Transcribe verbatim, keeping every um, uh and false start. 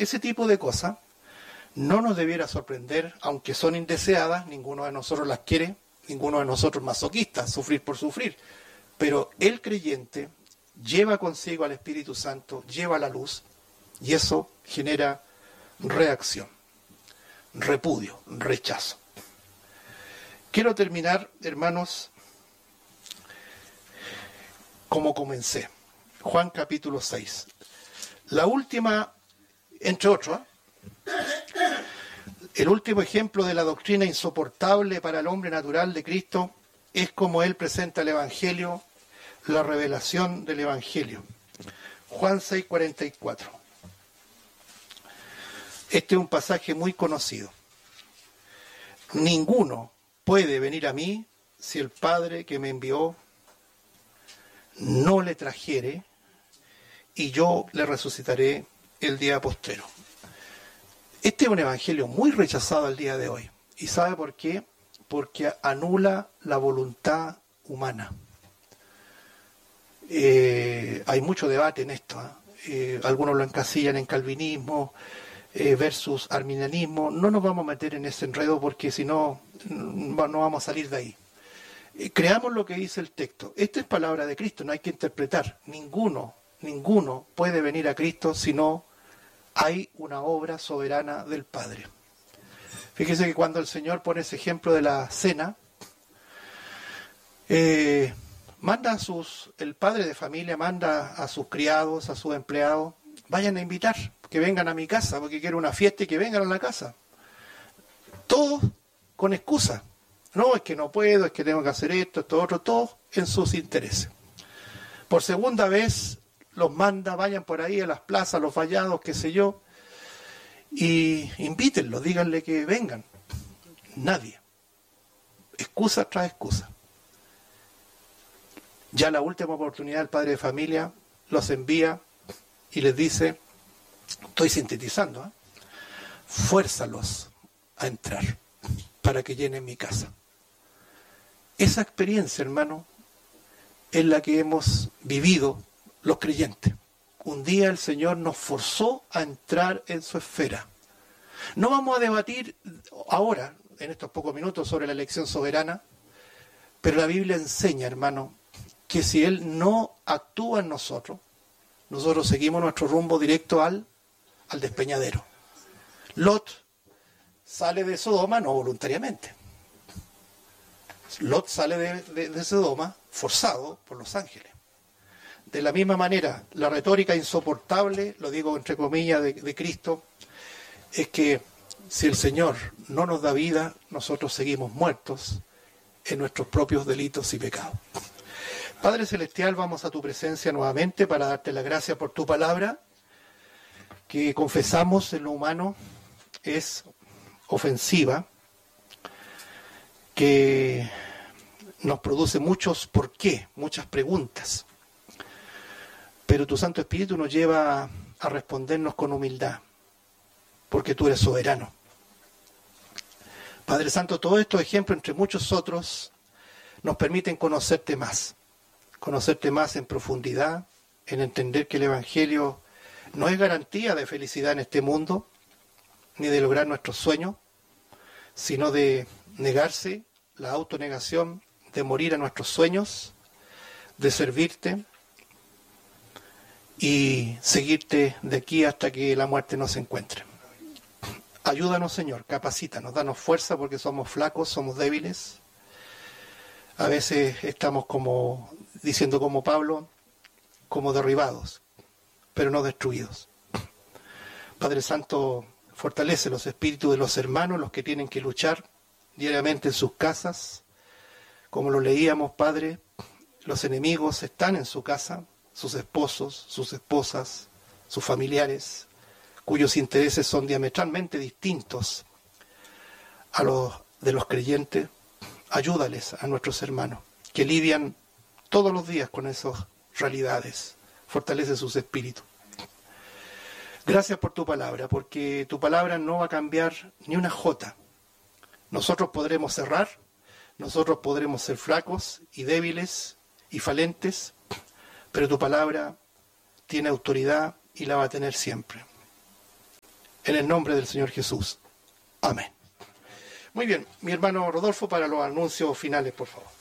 ese tipo de cosas no nos debiera sorprender, aunque son indeseadas, ninguno de nosotros las quiere, ninguno de nosotros masoquista, sufrir por sufrir. Pero el creyente lleva consigo al Espíritu Santo, lleva la luz, y eso genera reacción, repudio, rechazo. Quiero terminar, hermanos, como comencé. Juan capítulo seis. La última, entre otros, ¿eh? el último ejemplo de la doctrina insoportable para el hombre natural de Cristo es como Él presenta el Evangelio, la revelación del Evangelio. Juan seis, cuarenta y cuatro. Este es un pasaje muy conocido. Ninguno puede venir a mí si el Padre que me envió no le trajere, y yo le resucitaré el día postrero. Este es un evangelio muy rechazado al día de hoy. ¿Y sabe por qué? Porque anula la voluntad humana. Eh, hay mucho debate en esto. ¿eh? Eh, algunos lo encasillan en calvinismo eh, versus arminianismo. No nos vamos a meter en ese enredo porque si no, no vamos a salir de ahí. Eh, creamos lo que dice el texto. Esta es palabra de Cristo, no hay que interpretar. Ninguno, ninguno puede venir a Cristo si no hay una obra soberana del Padre. Fíjese que cuando el Señor pone ese ejemplo de la cena, eh, manda a sus, el padre de familia manda a sus criados, a sus empleados, vayan a invitar, que vengan a mi casa, porque quiero una fiesta y que vengan a la casa. Todos con excusa. No, es que no puedo, es que tengo que hacer esto, esto, otro, todos en sus intereses. Por segunda vez los manda, vayan por ahí a las plazas, a los vallados, qué sé yo, y invítenlos, díganle que vengan. Nadie. Excusa tras excusa. Ya la última oportunidad el padre de familia los envía y les dice, estoy sintetizando, ¿eh? fuérzalos a entrar para que llenen mi casa. Esa experiencia, hermano, es la que hemos vivido los creyentes. Un día el Señor nos forzó a entrar en su esfera. No vamos a debatir ahora, en estos pocos minutos, sobre la elección soberana, pero la Biblia enseña, hermano, que si Él no actúa en nosotros, nosotros seguimos nuestro rumbo directo al, al despeñadero. Lot sale de Sodoma no voluntariamente. Lot sale de, de, de Sodoma forzado por los ángeles. De la misma manera, la retórica insoportable, lo digo entre comillas, de, de Cristo, es que si el Señor no nos da vida, nosotros seguimos muertos en nuestros propios delitos y pecados. Padre Celestial, vamos a tu presencia nuevamente para darte la gracia por tu palabra, que confesamos en lo humano es ofensiva, que nos produce muchos por qué, muchas preguntas. Pero tu Santo Espíritu nos lleva a respondernos con humildad, porque tú eres soberano. Padre Santo, todos estos ejemplos, entre muchos otros, nos permiten conocerte más, conocerte más en profundidad, en entender que el Evangelio no es garantía de felicidad en este mundo, ni de lograr nuestros sueños, sino de negarse, la autonegación, de morir a nuestros sueños, de servirte y seguirte de aquí hasta que la muerte nos encuentre. Ayúdanos, Señor, capacítanos, danos fuerza porque somos flacos, somos débiles. A veces estamos como, diciendo como Pablo, como derribados, pero no destruidos. Padre Santo, fortalece los espíritus de los hermanos, los que tienen que luchar diariamente en sus casas. Como lo leíamos, Padre, los enemigos están en su casa, sus esposos, sus esposas, sus familiares, cuyos intereses son diametralmente distintos a los de los creyentes. Ayúdales a nuestros hermanos, que lidian todos los días con esas realidades. Fortalece sus espíritus. Gracias por tu palabra, porque tu palabra no va a cambiar ni una jota. Nosotros podremos errar, nosotros podremos ser flacos y débiles y falentes, pero tu palabra tiene autoridad y la va a tener siempre. En el nombre del Señor Jesús. Amén. Muy bien, mi hermano Rodolfo, para los anuncios finales, por favor.